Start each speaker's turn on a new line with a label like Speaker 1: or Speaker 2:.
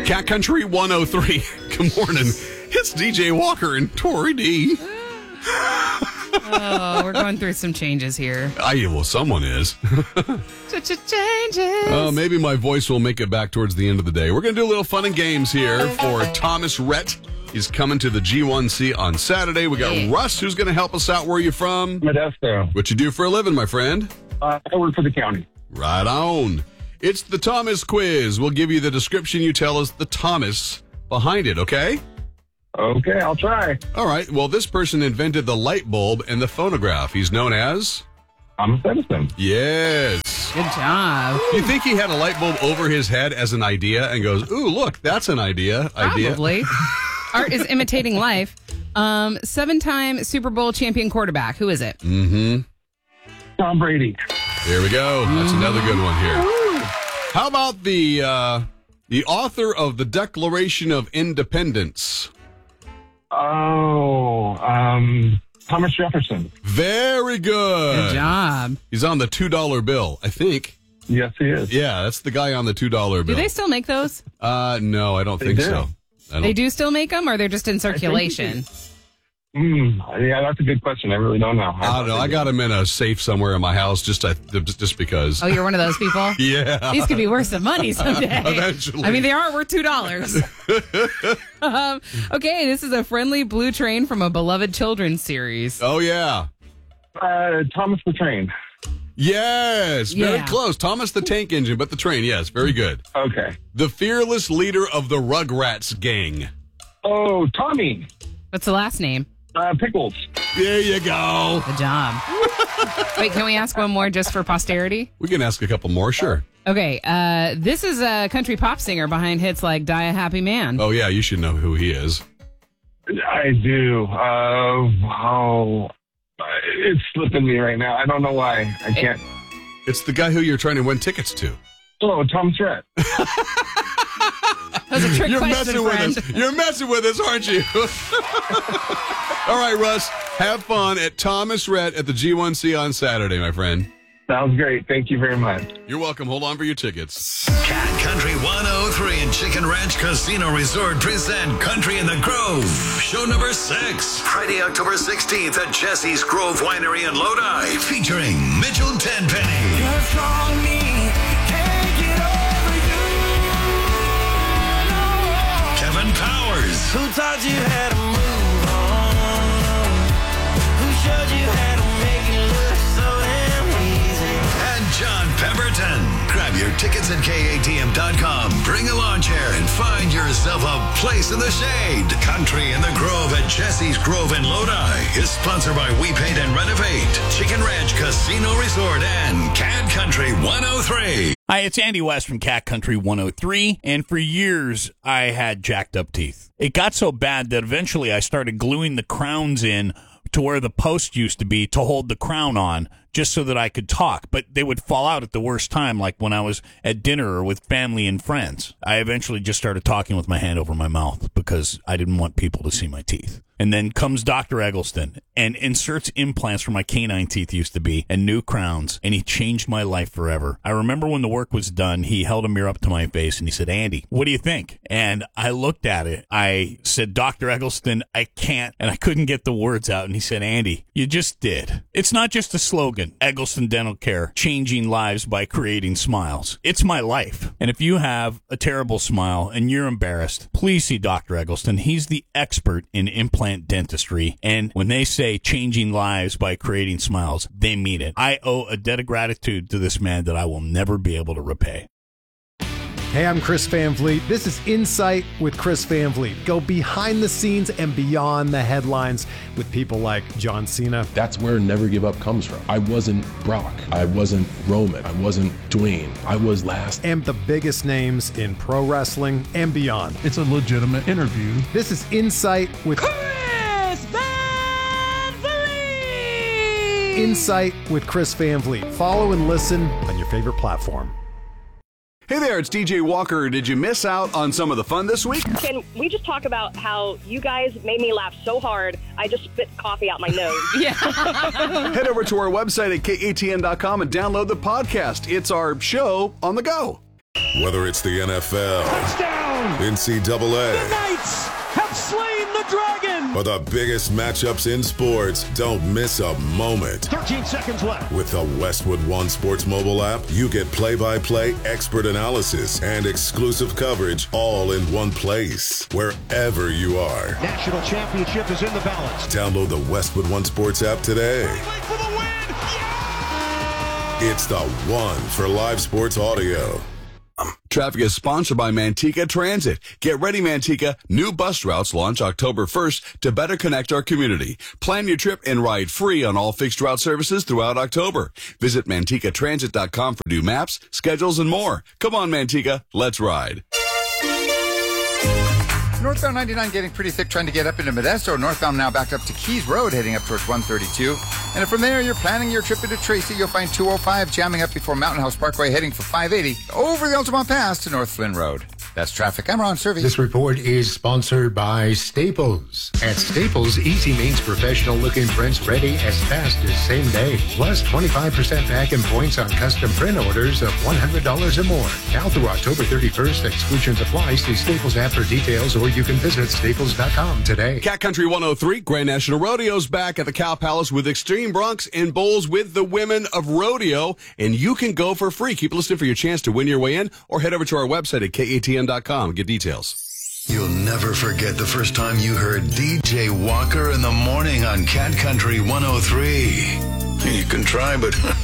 Speaker 1: Cat Country 103. Good morning. It's DJ Walker and Tori D.
Speaker 2: Oh, we're going through some changes here.
Speaker 1: Well, someone is.
Speaker 2: Changes.
Speaker 1: Oh, maybe my voice will make it back towards the end of the day. We're going to do a little fun and games here for Thomas Rhett. He's coming to the G1C on Saturday. We got Russ, who's going to help us out. Where are you from?
Speaker 3: Modesto.
Speaker 1: What you do for a living, my friend?
Speaker 3: I work for the county.
Speaker 1: Right on. It's the Thomas quiz. We'll give you the description. You tell us the Thomas behind it, okay?
Speaker 3: Okay, I'll try.
Speaker 1: All right. Well, this person invented the light bulb and the phonograph. He's known as?
Speaker 3: Thomas Edison.
Speaker 1: Yes.
Speaker 2: Good job.
Speaker 1: Do you think he had a light bulb over his head as an idea and goes, ooh, look, that's an idea.
Speaker 2: Probably. Art is imitating life. 7-time Super Bowl champion quarterback. Who is it?
Speaker 3: Tom Brady.
Speaker 1: Here we go. That's another good one here. How about the author of the Declaration of Independence?
Speaker 3: Thomas Jefferson.
Speaker 1: Very good.
Speaker 2: Good job.
Speaker 1: He's on the $2 bill, I think.
Speaker 3: Yes, he is.
Speaker 1: Yeah, that's the guy on the $2 bill.
Speaker 2: Do they still make those?
Speaker 1: No, I don't think so.
Speaker 2: They do still make them, or they're just in circulation?
Speaker 3: Yeah, that's a good question. I really don't know.
Speaker 1: I don't know. I got them in a safe somewhere in my house just because.
Speaker 2: Oh, you're one of those people?
Speaker 1: Yeah.
Speaker 2: These could be worth some money someday.
Speaker 1: Eventually.
Speaker 2: I mean, they are worth $2. Okay, this is a friendly blue train from a beloved children's series.
Speaker 1: Oh, yeah.
Speaker 3: Thomas the Train.
Speaker 1: Yes, very close. Thomas the Tank Engine, but the train, yes, very good.
Speaker 3: Okay.
Speaker 1: The fearless leader of the Rugrats gang.
Speaker 3: Oh, Tommy.
Speaker 2: What's the last name?
Speaker 3: Pickles.
Speaker 1: There you go.
Speaker 2: Good job. Wait, can we ask one more just for posterity?
Speaker 1: We can ask a couple more, sure.
Speaker 2: Okay, this is a country pop singer behind hits like Die a Happy Man.
Speaker 1: Oh, yeah, you should know who he is.
Speaker 3: I do. It's slipping me right now. I don't know why. I can't.
Speaker 1: It's the guy who you're trying to win tickets to.
Speaker 3: Oh, Thomas Rhett.
Speaker 2: That was a trick
Speaker 1: You're
Speaker 2: question,
Speaker 1: messing
Speaker 2: friend.
Speaker 1: with us. You're messing with us, aren't you? All right, Russ, have fun at Thomas Rhett at the G1C on Saturday, my friend.
Speaker 3: Sounds great. Thank you very much.
Speaker 1: You're welcome. Hold on for your tickets.
Speaker 4: Cat Country 103 and Chicken Ranch Casino Resort present Country in the Grove. Show number 6. Friday, October 16th at Jesse's Grove Winery in Lodi. Featuring Mitchell Tenpenny. Kevin Powers.
Speaker 5: Who taught you how to move on? Who showed you how to make it look so damn easy?
Speaker 4: And John Pemberton. Grab your tickets at KATM.com. Bring a lawn chair and find yourself a place in the shade. Country in the Grove at Jesse's Grove in Lodi is sponsored by We Paint and Renovate, Chicken Ranch Casino Resort, and Cat Country 103.
Speaker 6: Hi, it's Andy West from Cat Country 103, and for years I had jacked up teeth. It got so bad that eventually I started gluing the crowns in to where the post used to be to hold the crown on, just so that I could talk, but they would fall out at the worst time, like when I was at dinner or with family and friends. I eventually just started talking with my hand over my mouth because I didn't want people to see my teeth. And then comes Dr. Eggleston and inserts implants where my canine teeth used to be and new crowns, and he changed my life forever. I remember when the work was done, he held a mirror up to my face and he said, "Andy, what do you think?" And I looked at it. I said, "Dr. Eggleston, I can't." And I couldn't get the words out. And he said, "Andy, you just did." It's not just a slogan, Eggleston Dental Care, changing lives by creating smiles. It's my life. And if you have a terrible smile and you're embarrassed, please see Dr. Eggleston. He's the expert in implant dentistry, and when they say changing lives by creating smiles, they mean it. I owe a debt of gratitude to this man that I will never be able to repay.
Speaker 7: Hey, I'm Chris Van Vliet. This is Insight with Chris Van Vliet. Go behind the scenes and beyond the headlines with people like John Cena.
Speaker 8: That's where Never Give Up comes from. I wasn't Brock. I wasn't Roman. I wasn't Dwayne. I was last.
Speaker 7: And the biggest names in pro wrestling and beyond.
Speaker 9: It's a legitimate interview.
Speaker 7: This is Insight with
Speaker 5: Chris Van Vliet!
Speaker 7: Insight with Chris Van Vliet. Follow and listen on your favorite platform.
Speaker 1: Hey there, it's DJ Walker. Did you miss out on some of the fun this week?
Speaker 10: Can we just talk about how you guys made me laugh so hard, I just spit coffee out my nose?
Speaker 1: Head over to our website at katn.com and download the podcast. It's our show on the go.
Speaker 4: Whether it's the NFL,
Speaker 5: Touchdown,
Speaker 9: NCAA,
Speaker 5: Knights have slain the dragon.
Speaker 9: or the biggest matchups in sports, don't miss a moment.
Speaker 5: 13 seconds left.
Speaker 9: With the Westwood One Sports mobile app, you get play-by-play expert analysis and exclusive coverage all in one place, wherever you are.
Speaker 5: National championship is in the balance.
Speaker 9: Download the Westwood One Sports app today.
Speaker 5: For the win.
Speaker 9: It's the one for live sports audio.
Speaker 1: Traffic is sponsored by Manteca Transit. Get ready, Manteca. New bus routes launch October 1st to better connect our community. Plan your trip and ride free on all fixed route services throughout October. Visit MantecaTransit.com for new maps, schedules, and more. Come on, Manteca. Let's ride.
Speaker 11: Northbound 99 getting pretty thick trying to get up into Modesto. Northbound now backed up to Keys Road heading up towards 132. And if from there you're planning your trip into Tracy, you'll find 205 jamming up before Mountain House Parkway heading for 580 over the Altamont Pass to North Flynn Road. That's traffic. I'm Ron Servey.
Speaker 12: This report is sponsored by Staples. At Staples, easy means professional-looking prints ready as fast as same day. Plus 25% back in points on custom print orders of $100 or more. Now through October 31st, exclusions apply. See Staples app for details, or you can visit staples.com today.
Speaker 1: Cat Country 103, Grand National Rodeo's back at the Cow Palace with Extreme Bronx and Bowls with the Women of Rodeo. And you can go for free. Keep listening for your chance to win your way in, or head over to our website at KATM.com. Get details.
Speaker 4: You'll never forget the first time you heard DJ Walker in the morning on Cat Country 103. You can try, but